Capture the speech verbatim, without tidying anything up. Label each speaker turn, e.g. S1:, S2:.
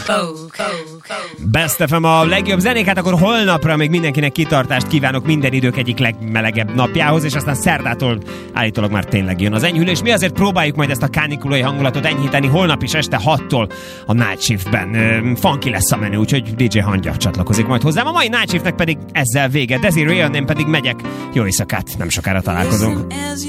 S1: Best ef em a legjobb zenék, hát akkor holnapra még mindenkinek kitartást kívánok minden idők egyik legmelegebb napjához, és aztán szerdától állítólag már tényleg jön az enyhülés. Mi azért próbáljuk majd ezt a kánikulai hangulatot enyhíteni holnap is este hattól a Night Shiftben. Funky lesz a menü, úgyhogy dé dzsé Hangya csatlakozik majd hozzám. A mai Night Shiftnek pedig ezzel vége. Desiree, én pedig megyek. Jó éjszakát, nem sokára találkozunk.